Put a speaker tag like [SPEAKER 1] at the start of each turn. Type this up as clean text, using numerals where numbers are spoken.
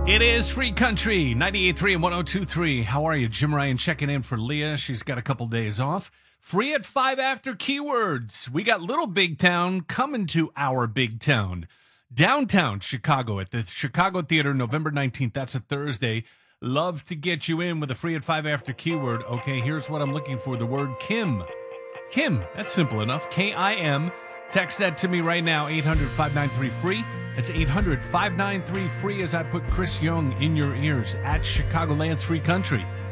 [SPEAKER 1] It is Free Country, 98.3 and 102.3. How are you? Jim Ryan checking in for Leah. She's got a couple days off. Free at 5 after keywords. We got Little Big Town coming to our big town. Downtown Chicago at the Chicago Theater, November 19th. That's a Thursday. Love to get you in with a free at 5 after keyword. Okay, here's what I'm looking for. The word Kim. Kim, that's simple enough. K-I-M. Text that to me right now, 800-593-FREE. That's 800-593-FREE as I put Chris Young in your ears at Chicagoland's Free Country.